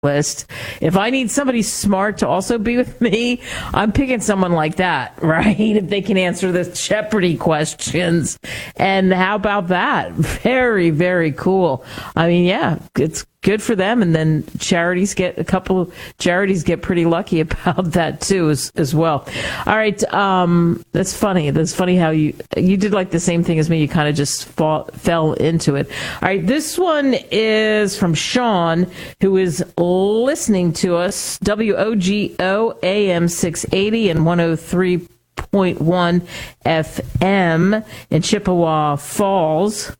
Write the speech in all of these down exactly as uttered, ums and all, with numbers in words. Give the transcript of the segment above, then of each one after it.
list. If I need somebody smart to also be with me, I'm picking someone like that, right? If they can answer the Jeopardy questions. And how about that? Very, very cool. I mean, yeah, it's good for them. And then charities get a couple, charities get pretty lucky about that too, as, as well. All right. Um, that's funny. That's funny how you, you did like the same thing as me. You kind of just fall, fell into it. All right. This one is from Sean, who is listening to us, W O G O A M six eighty and one oh three point one F M in Chippewa Falls,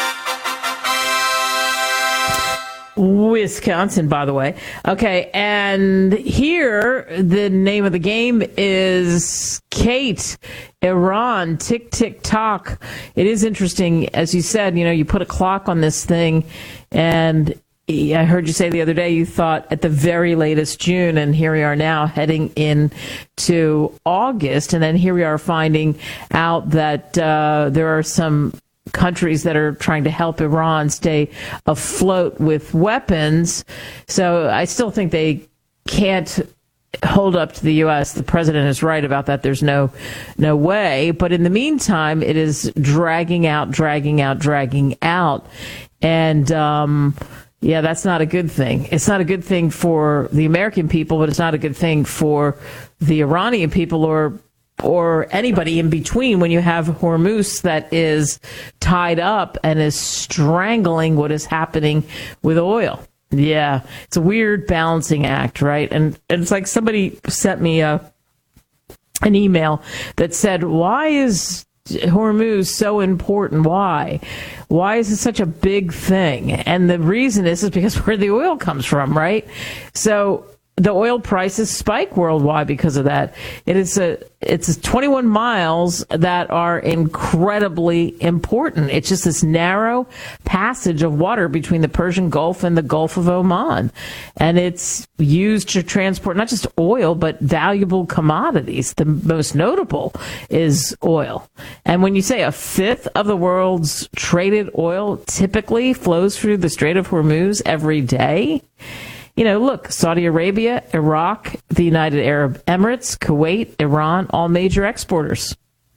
Wisconsin, by the way. Okay, and here the name of the game is Kate, Iran, tick, tick, tock. It is interesting, as you said, you know, you put a clock on this thing, and I heard you say the other day you thought at the very latest June, and here we are now heading in to August, and then here we are finding out that uh, there are some countries that are trying to help Iran stay afloat with weapons. So I still think they can't hold up to the U S. The president is right about that. There's no no way. But in the meantime, it is dragging out, dragging out, dragging out. And um yeah, that's not a good thing. It's not a good thing for the American people, but it's not a good thing for the Iranian people or or anybody in between when you have Hormuz that is tied up and is strangling what is happening with oil. Yeah, it's a weird balancing act, right? And, and it's like somebody sent me a an email that said, why is Hormuz so important? Why? Why is it such a big thing? And the reason is, is because where the oil comes from, right? So the oil prices spike worldwide because of that. It is a, it's twenty-one miles that are incredibly important. It's just this narrow passage of water between the Persian Gulf and the Gulf of Oman. And it's used to transport not just oil, but valuable commodities. The most notable is oil. And when you say a fifth of the world's traded oil typically flows through the Strait of Hormuz every day, you know, look, Saudi Arabia, Iraq, the United Arab Emirates, Kuwait, Iran, all major exporters.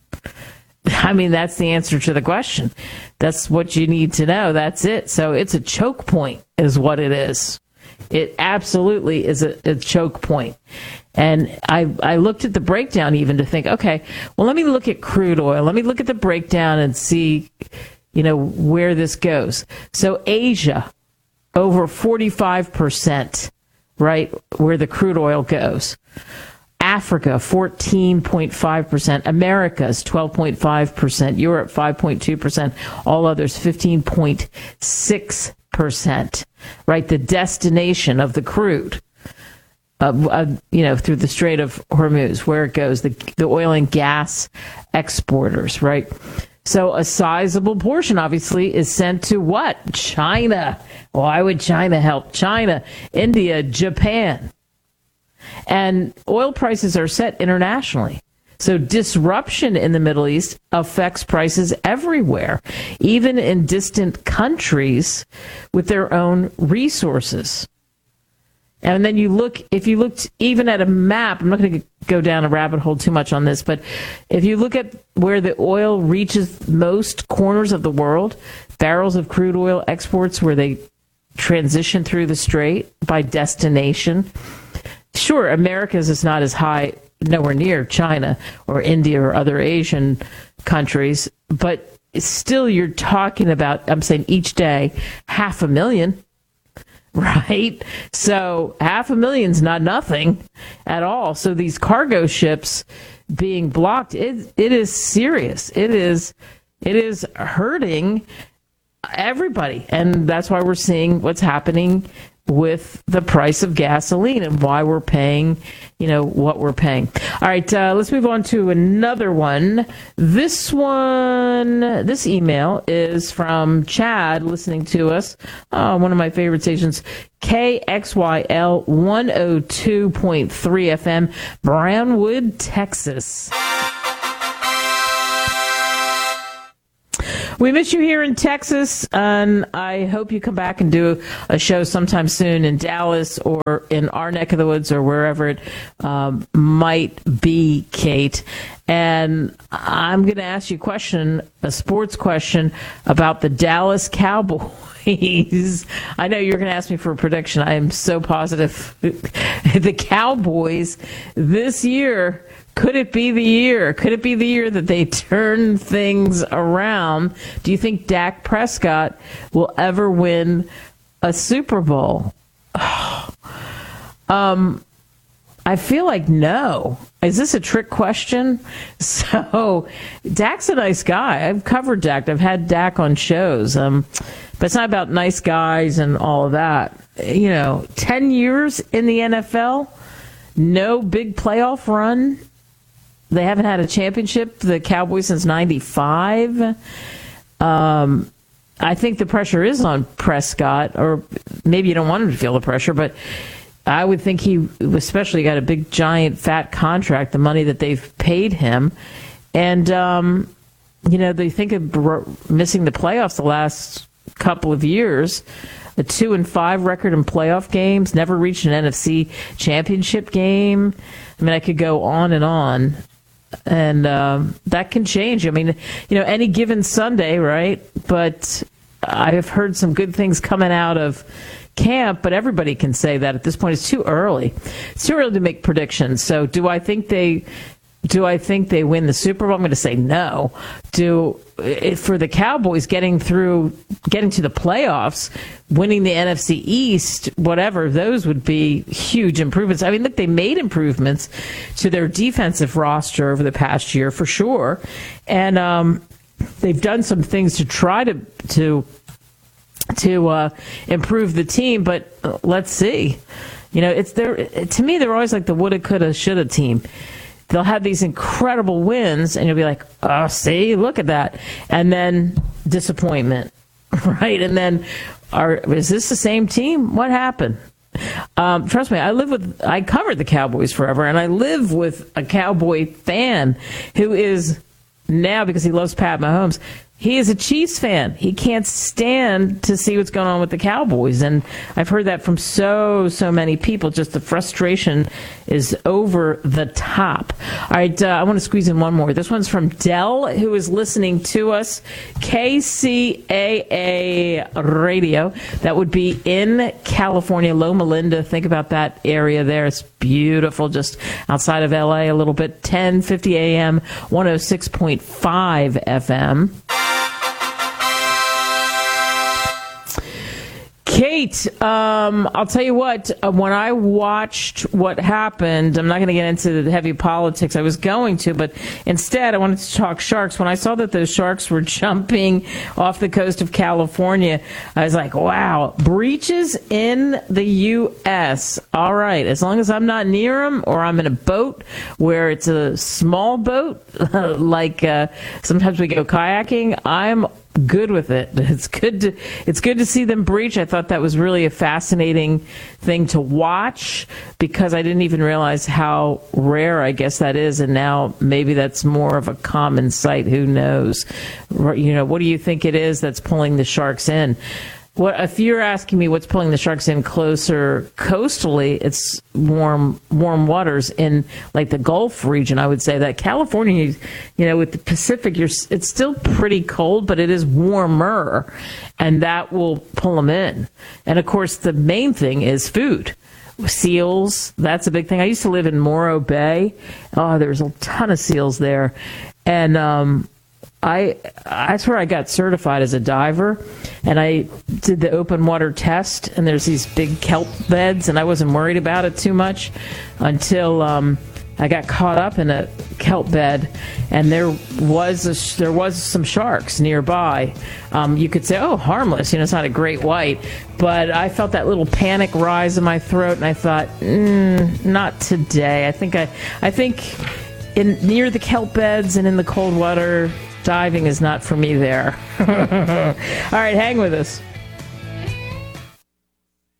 I mean, that's the answer to the question. That's what you need to know. That's it. So it's a choke point is what it is. It absolutely is a, a choke point. And I, I looked at the breakdown even to think, okay, well, let me look at crude oil. Let me look at the breakdown and see, you know, where this goes. So Asia, over forty-five percent, right, where the crude oil goes. Africa, fourteen point five percent. Americas, twelve point five percent. Europe, five point two percent. All others, fifteen point six percent, right, the destination of the crude, uh, uh, you know, through the Strait of Hormuz, where it goes, the, the oil and gas exporters, right? So a sizable portion, obviously, is sent to what? China. Why would China help? China, India, Japan. And oil prices are set internationally. So disruption in the Middle East affects prices everywhere, even in distant countries with their own resources. And then you look, if you looked even at a map, I'm not going to go down a rabbit hole too much on this, but if you look at where the oil reaches most corners of the world, barrels of crude oil exports where they transition through the strait by destination. Sure, America's is not as high, nowhere near China or India or other Asian countries, but still you're talking about, I'm saying each day, half a million. Right? So half a million's not nothing at all. So these cargo ships being blocked, it it is serious. It is it is hurting everybody. And that's why we're seeing what's happening with the price of gasoline and why we're paying, you know, what we're paying. All right, uh, let's move on to another one. This one, this email is from Chad listening to us, uh, one of my favorite stations, K X Y L one oh two point three F M, Brownwood, Texas. We miss you here in Texas, and I hope you come back and do a show sometime soon in Dallas or in our neck of the woods or wherever it um, might be, Kate. And I'm going to ask you a question, a sports question about the Dallas Cowboys. I know you're going to ask me for a prediction. I am so positive. The Cowboys this year, could it be the year? Could it be the year that they turn things around? Do you think Dak Prescott will ever win a Super Bowl? um, I feel like no. Is this a trick question? So, Dak's a nice guy. I've covered Dak. I've had Dak on shows. Um, but it's not about nice guys and all of that. You know, ten years in the N F L, no big playoff run. They haven't had a championship, the Cowboys, since ninety-five. Um, I think the pressure is on Prescott, or maybe you don't want him to feel the pressure, but I would think he especially got a big, giant, fat contract, the money that they've paid him. And, um, you know, they think of missing the playoffs the last couple of years. A two and five record in playoff games, never reached an N F C championship game. I mean, I could go on and on. And um, that can change. I mean, you know, any given Sunday, right? But I've heard some good things coming out of camp, but everybody can say that at this point. It's too early. It's too early to make predictions. So do I think they do I think they win the Super Bowl? I'm going to say no. Do for the Cowboys getting through, getting to the playoffs, winning the N F C East, whatever, those would be huge improvements. I mean, look, they made improvements to their defensive roster over the past year for sure, and um, they've done some things to try to to to uh, improve the team. But uh, let's see. You know, it's there. To me, they're always like the woulda, coulda, shoulda team. They'll have these incredible wins, and you'll be like, oh, see, look at that. And then disappointment, right? And then, are is this the same team? What happened? Um, trust me, I live with, I covered the Cowboys forever, and I live with a Cowboy fan who is now, because he loves Pat Mahomes, he is a Chiefs fan. He can't stand to see what's going on with the Cowboys. And I've heard that from so, so many people. Just the frustration is over the top. All right, uh, I want to squeeze in one more. This one's from Dell, who is listening to us. K C A A Radio. That would be in California, Loma Linda. Think about that area there. It's beautiful, just outside of L A a little bit. ten fifty A M, one oh six point five F M. Kate, um, I'll tell you what, uh, when I watched what happened, I'm not going to get into the heavy politics. I was going to, but instead I wanted to talk sharks. When I saw that those sharks were jumping off the coast of California, I was like, wow, breaches in the U S. All right, as long as I'm not near them or I'm in a boat where it's a small boat, like uh, sometimes we go kayaking, I'm good with it. It's good to it's good to see them breach. I thought that was really a fascinating thing to watch because I didn't even realize how rare I guess that is, and now maybe that's more of a common sight. Who knows? You know, what do you think it is that's pulling the sharks in? What if you're asking me what's pulling the sharks in closer coastally? It's warm, warm waters in like the Gulf region. I would say that California, you know, with the Pacific, you're it's still pretty cold, but it is warmer, and that will pull them in. And of course, the main thing is food. Seals, that's a big thing. I used to live in Morro Bay. Oh, there's a ton of seals there, and um, I that's where I got certified as a diver, and I did the open water test, and there's these big kelp beds, and I wasn't worried about it too much until um, I got caught up in a kelp bed, and there was a, there was some sharks nearby. Um, you could say, oh, harmless, you know, it's not a great white, but I felt that little panic rise in my throat, and I thought, mm, not today. I think I I think in near the kelp beds and in the cold water, diving is not for me there. All right, hang with us.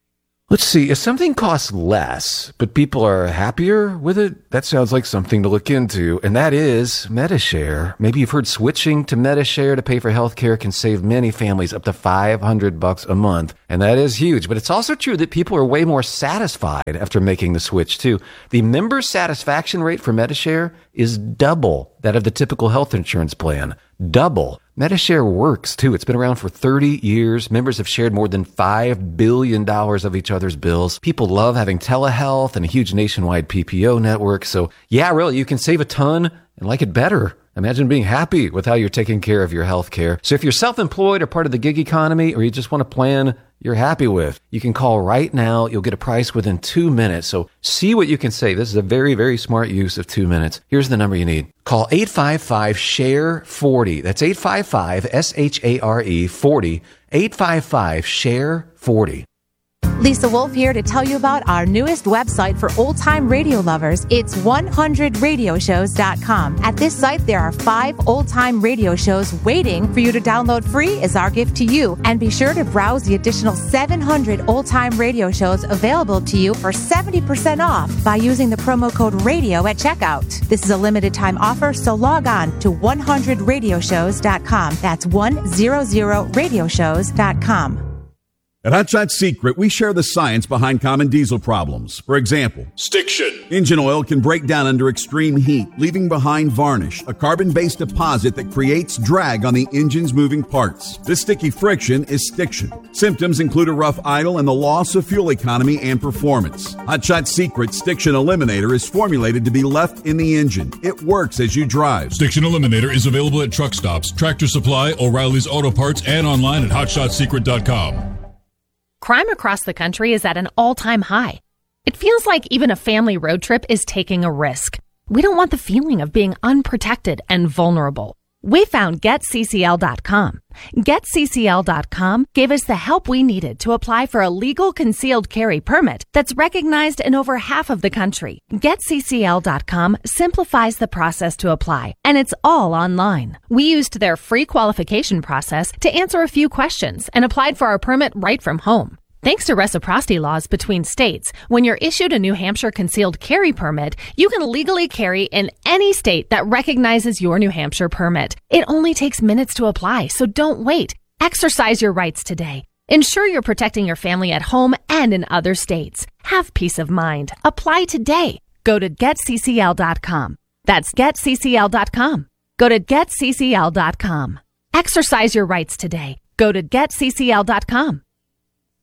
Let's see, if something costs less, but people are happier with it, that sounds like something to look into, and that is Medi-Share. Maybe you've heard switching to Medi-Share to pay for healthcare can save many families up to five hundred bucks a month, and that is huge. But it's also true that people are way more satisfied after making the switch, too. The member satisfaction rate for Medi-Share is double that of the typical health insurance plan. Double. Medi-Share works, too. It's been around for thirty years. Members have shared more than five billion dollars of each other's bills. People love having telehealth and a huge nationwide P P O network. So, yeah, really, you can save a ton and like it better. Imagine being happy with how you're taking care of your health care. So if you're self-employed or part of the gig economy, or you just want a plan you're happy with, you can call right now. You'll get a price within two minutes. So see what you can save. This is a very, very smart use of two minutes. Here's the number you need. Call eight five five, S H A R E, forty. That's eight five five, S H A R E, forty. eight five five, S H A R E, forty. Lisa Wolf here to tell you about our newest website for old-time radio lovers. It's one hundred radio shows dot com. At this site, there are five old-time radio shows waiting for you to download free as our gift to you. And be sure to browse the additional seven hundred old-time radio shows available to you for seventy percent off by using the promo code RADIO at checkout. This is a limited-time offer, so log on to one hundred radio shows dot com. That's one hundred radio shows dot com. At Hot Shot Secret, we share the science behind common diesel problems. For example, stiction. Engine oil can break down under extreme heat, leaving behind varnish, a carbon-based deposit that creates drag on the engine's moving parts. This sticky friction is stiction. Symptoms include a rough idle and the loss of fuel economy and performance. Hot Shot Secret Stiction Eliminator is formulated to be left in the engine. It works as you drive. Stiction Eliminator is available at truck stops, Tractor Supply, O'Reilly's Auto Parts, and online at hot shot secret dot com. Crime across the country is at an all-time high. It feels like even a family road trip is taking a risk. We don't want the feeling of being unprotected and vulnerable. We found Get C C L dot com. Get C C L dot com gave us the help we needed to apply for a legal concealed carry permit that's recognized in over half of the country. Get C C L dot com simplifies the process to apply, and it's all online. We used their free qualification process to answer a few questions and applied for our permit right from home. Thanks to reciprocity laws between states, when you're issued a New Hampshire concealed carry permit, you can legally carry in any state that recognizes your New Hampshire permit. It only takes minutes to apply, so don't wait. Exercise your rights today. Ensure you're protecting your family at home and in other states. Have peace of mind. Apply today. Go to Get C C L dot com. That's Get C C L dot com. Go to Get C C L dot com. Exercise your rights today. Go to Get C C L dot com.